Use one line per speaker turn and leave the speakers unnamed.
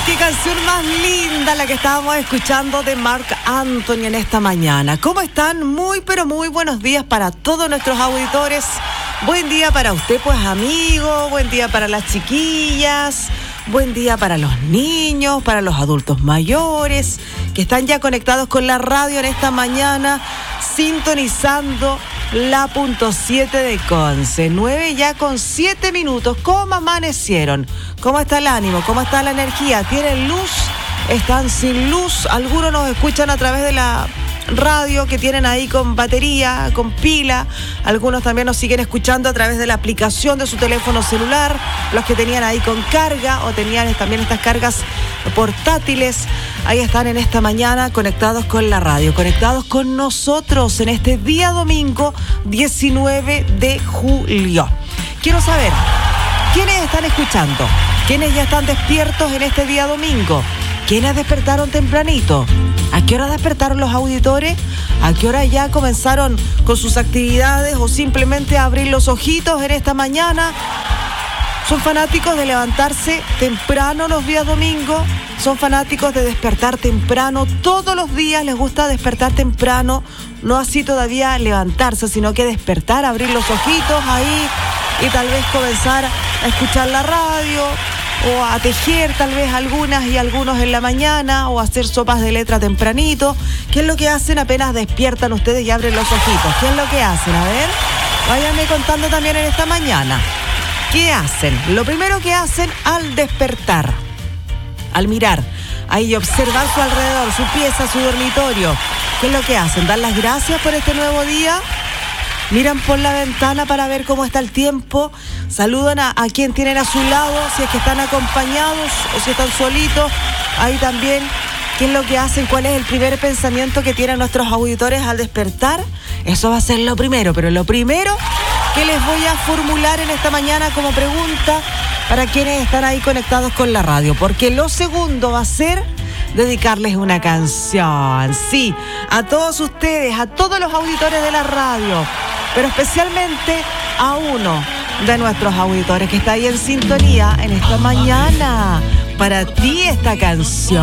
qué canción más linda la que estábamos escuchando de Marc Anthony en esta mañana. ¿Cómo están? Muy, pero muy buenos días para todos nuestros auditores. Buen día para usted, pues amigo. Buen día para las chiquillas. Buen día para los niños, para los adultos mayores que están ya conectados con la radio en esta mañana, sintonizando la .7 de Conce. 9 ya con 7 minutos. ¿Cómo amanecieron? ¿Cómo está el ánimo? ¿Cómo está la energía? ¿Tienen luz? ¿Están sin luz? Algunos nos escuchan a través de la radio que tienen ahí con batería, con pila. Algunos también nos siguen escuchando a través de la aplicación de su teléfono celular. Los que tenían ahí con carga o tenían también estas cargas portátiles, ahí están en esta mañana conectados con la radio, conectados con nosotros en este día domingo 19 de julio. Quiero saber, ¿quiénes están escuchando? ¿Quiénes ya están despiertos en este día domingo? ¿Quiénes despertaron tempranito? ¿A qué hora despertaron los auditores? ¿A qué hora ya comenzaron con sus actividades o simplemente a abrir los ojitos en esta mañana? ¿Son fanáticos de levantarse temprano los días domingos? ¿Son fanáticos de despertar temprano? Todos los días les gusta despertar temprano, no así todavía levantarse, sino que despertar, abrir los ojitos ahí y tal vez comenzar a escuchar la radio o a tejer tal vez algunas y algunos en la mañana o a hacer sopas de letra tempranito. ¿Qué es lo que hacen apenas despiertan ustedes y abren los ojitos? ¿Qué es lo que hacen? A ver, váyanme contando también en esta mañana. ¿Qué hacen? Lo primero que hacen al despertar, al mirar ahí y observar su alrededor, su pieza, su dormitorio, ¿qué es lo que hacen? ¿Dan las gracias por este nuevo día? Miran por la ventana para ver cómo está el tiempo, saludan a quien tienen a su lado, si es que están acompañados o si están solitos. Ahí también, ¿qué es lo que hacen? ¿Cuál es el primer pensamiento que tienen nuestros auditores al despertar? Eso va a ser lo primero, pero lo primero que les voy a formular en esta mañana como pregunta para quienes están ahí conectados con la radio, porque lo segundo va a ser dedicarles una canción, sí, a todos ustedes, a todos los auditores de la radio, pero especialmente a uno de nuestros auditores que está ahí en sintonía en esta mañana. Para ti esta canción.